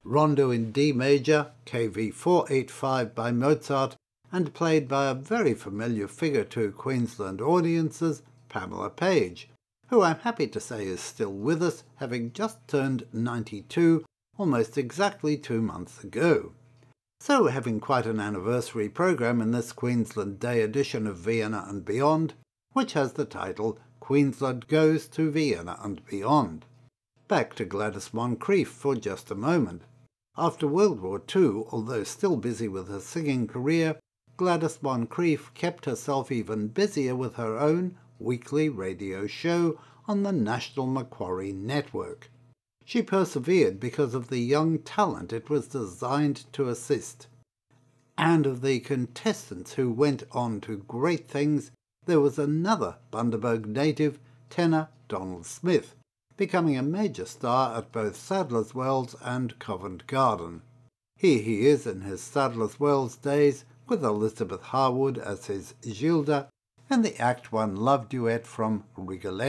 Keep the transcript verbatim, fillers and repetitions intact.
Rondo in D major, K V four eighty-five by Mozart, and played by a very familiar figure to Queensland audiences, Pamela Page, who I'm happy to say is still with us, having just turned ninety-two, almost exactly two months ago. So we're having quite an anniversary programme in this Queensland Day edition of Vienna and Beyond, which has the title Queensland Goes to Vienna and Beyond. Back to Gladys Moncrieff for just a moment. After World War Two, although still busy with her singing career, Gladys Moncrieff kept herself even busier with her own weekly radio show on the National Macquarie Network. She persevered because of the young talent it was designed to assist. And of the contestants who went on to great things, there was another Bundaberg native, tenor Donald Smith, becoming a major star at both Sadler's Wells and Covent Garden. Here he is in his Sadler's Wells days with Elizabeth Harwood as his Gilda and the Act One love duet from Rigoletto.